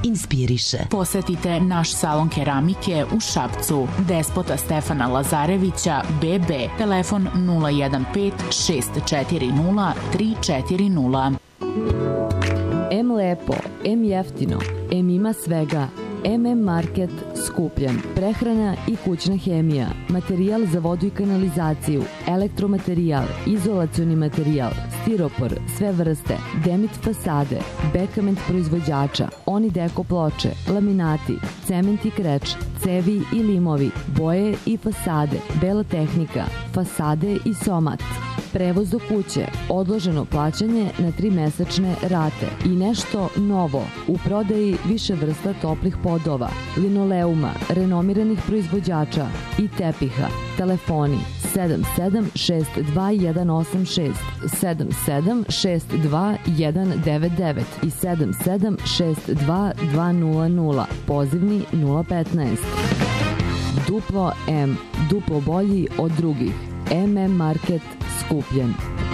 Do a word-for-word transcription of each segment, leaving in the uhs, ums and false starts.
inspiriše. Posetite naš salon keramike u Šapcu, Despota Stefana Lazarevića, B B, telefon nula jedan pet šest četiri nula tri četiri nula. M lepo, M jeftino, M ima svega. M M Market skupljen. Prehrana i kućna hemija, materijal za vodu i kanalizaciju, elektromaterijal, izolacioni materijal, stiropor, sve vrste, Demit fasade, Bekament proizvođača, Onideko ploče, laminati, cement i kreč, cevi i limovi, boje i fasade, bela tehnika, fasade i somat. Prevoz do kuće, odloženo plaćanje na tri mesečne rate i nešto novo, u prodaji više vrsta toplih podova, linoleuma, renomiranih proizvođača i tepiha. Telefoni sedam sedam šest dva jedan osam šest, sedam sedam šest dva jedan devet devet i sedam sedam šest dva dva nula nula, pozivni nula petnaest. Duplo M, duplo bolji od drugih. M M Market skupljen.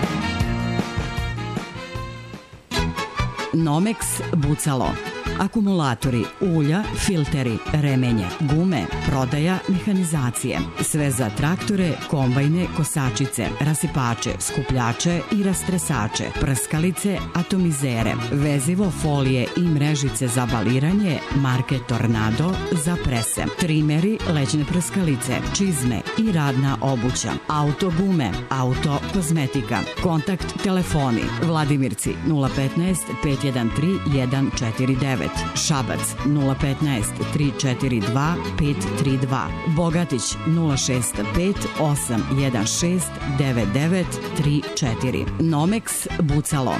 Nomex bucalo. Akumulatori, ulja, filteri, remenje, gume, prodaja, mehanizacije. Sve za traktore, kombajne, kosačice, rasipače, skupljače i rastresače, prskalice, atomizere, vezivo, folije i mrežice za baliranje, marke Tornado za prese, trimeri, lećne prskalice, čizme i radna obuća, auto gume, auto kozmetika, kontakt telefoni, Vladimirci nula petnaest pet jedan tri jedan četiri devet, Šabac nula petnaest tri četiri dva pet tri dva, Bogatić nula šest pet osam jedan šest devet devet tri četiri. Nomex bucalo.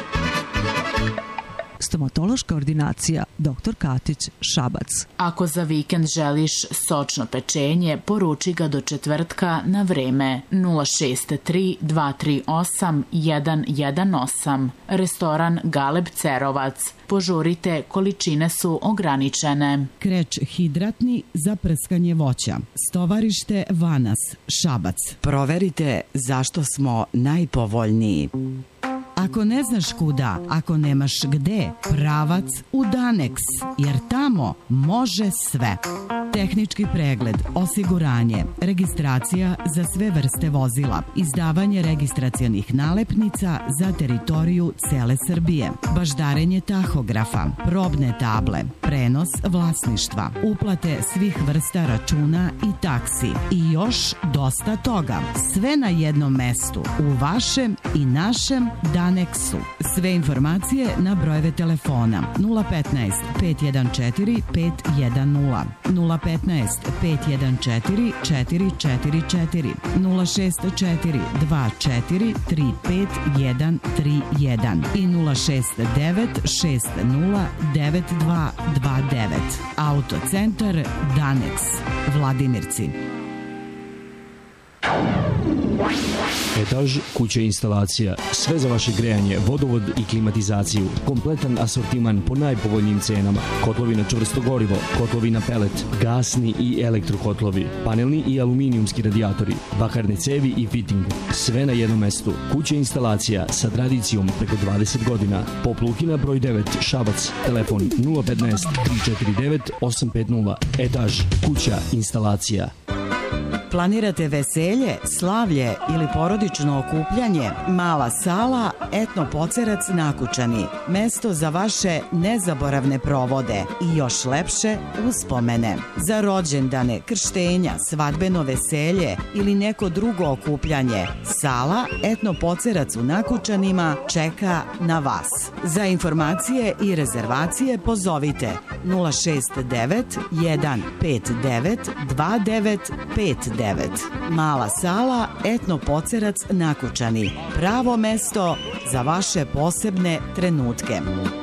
Stomatološka ordinacija doktor Katić, Šabac. Ako za vikend želiš sočno pečenje, poruči ga do četvrtka na vreme nula šest tri dva tri osam jedan jedan osam. Restoran Galeb Cerovac. Požurite, količine su ograničene. Kreč hidratni za prskanje voća. Stovarište Vanas, Šabac. Proverite zašto smo najpovoljniji. Ako ne znaš kuda, ako nemaš gde, pravac u Danex, jer tamo može sve. Tehnički pregled, osiguranje, registracija za sve vrste vozila, izdavanje registracionih nalepnica za teritoriju cele Srbije, baždarenje tahografa, probne table, prenos vlasništva, uplate svih vrsta računa i taksi i još dosta toga. Sve na jednom mestu, u vašem i našem Danexu. Sve informacije na brojeve telefona nula petnaest pet jedan četiri pet jedan nula, nula petnaest pet jedan četiri četiri četiri četiri, nula šest četiri dva četiri tri pet jedan tri jedan i nula šest devet šest nula devet dva dva devet. Autocentar Danex, Vladimirci. Etaž kuća instalacija, sve za vaše grejanje, vodovod i klimatizaciju, kompletan asortiman po najpovoljnijim cenama, kotlovi na čvrsto gorivo, kotlovi na pelet, gasni i elektrokotlovi, panelni i aluminijumski radijatori, bakarne cevi i fitting, sve na jednom mestu. Kuća instalacija sa tradicijom preko dvadeset godina. Popluhina broj devet, Šabac, telefon nula petnaest tri četiri devet osam pet nula. Etaž kuća instalacija. Planirate veselje, slavlje ili porodično okupljanje? Mala sala Etno Pocerac Nakučani. Mesto za vaše nezaboravne provode i još lepše uspomene. Za rođendane, krštenja, svadbeno veselje ili neko drugo okupljanje, sala Etno Pocerac u Nakučanima čeka na vas. Za informacije i rezervacije pozovite nula šest devet jedan pet devet dva devet pet devet. Mala sala Etno Pocerac Nakučani. Pravo mesto za vaše posebne trenutke.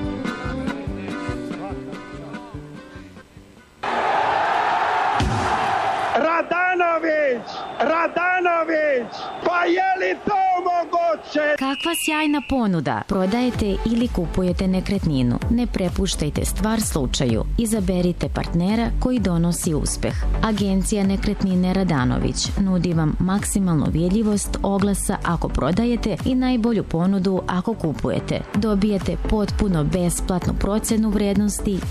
Radanović! Radanović! Pa je li to moguće? Kakva sjajna ponuda! Prodajete ili kupujete nekretninu. Ne prepuštajte stvar slučaju. Izaberite partnera koji donosi uspeh. Agencija Nekretnine Radanović nudi vam maksimalnu vidljivost oglasa ako prodajete i najbolju ponudu ako kupujete. Dobijete potpuno besplatnu procenu vrednosti